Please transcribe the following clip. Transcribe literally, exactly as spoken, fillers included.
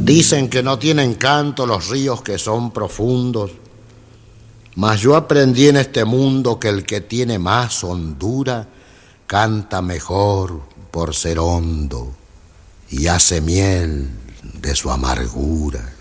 Dicen que no tienen canto los ríos que son profundos, mas yo aprendí en este mundo que el que tiene más hondura canta mejor por ser hondo y hace miel de su amargura.